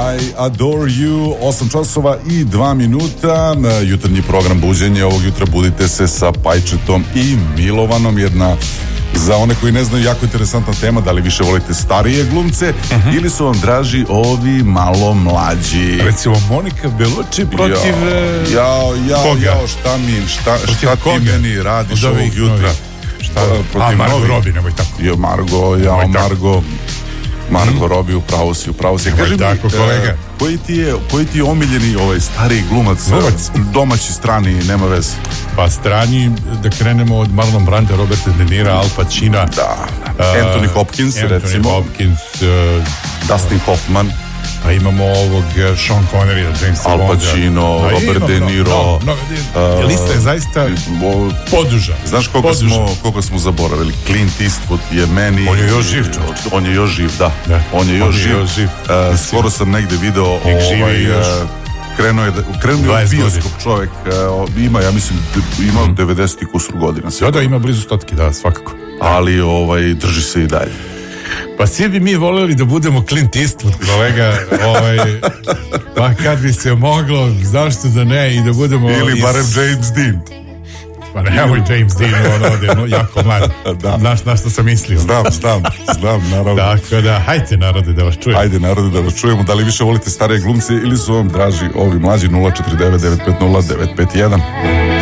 I Adore You, 8 časova i 2 minuta, jutarnji program buđenja. Ovog jutra budite se sa Pajčetom i Milovanom, jedna za one koji ne znaju jako interesantna tema, da li više volite starije glumce ili su vam draži ovi malo mlađi. Recimo Monika Belucci protiv šta ti meni radiš ovog jutra? Protiv Margo Robbie, nemoj tako. Margo Robbie, upravo si. Kaži mi, kolega, koji ti je omiljeni stariji glumac? Domaći, strani, nema veze. Pa strani, da krenemo od Marlon Branda, Roberta De Nira, Al Pacina, Anthony Hopkins, recimo. Dustin Hoffman. Pa imamo ovog Sean Connery, Jamesa Al Pacino, Robert De Niro. Lista je zaista poduža. Znaš koliko smo zaboravili? Clint Eastwood je meni... On je još živ, čovječ. On je još živ, da. On je još živ. Skoro sam negde video... Krenuo je u bioskop čovjek. Ja mislim, ima 90 i kusur godina. Da, ima blizu 100, da, svakako. Ali drži se i dalje. Pa svi bi mi voljeli da budemo Clint Eastwood, kolega, pa kad bi se moglo, zašto da ne, i da budemo... Ili barem James Dean. Pa nemoj James Dean, on ovdje jako mlad. Znaš na što sam mislio. Znam, naravno. Tako da, hajde narode da vas čujemo. Da li više volite starije glumce ili su vam draži ovi mlađi? 049 950 951.